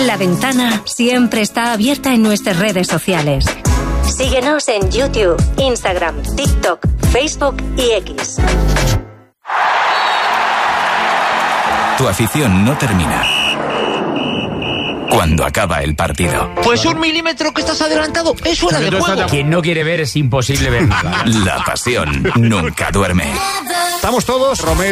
La Ventana siempre está abierta en nuestras redes sociales. Síguenos en YouTube, Instagram, TikTok, Facebook y X. Tu afición no termina cuando acaba el partido. Pues 1 milímetro que estás adelantado es fuera de juego. Quien no quiere ver es imposible ver nada. La pasión nunca duerme. Estamos todos, Romeo.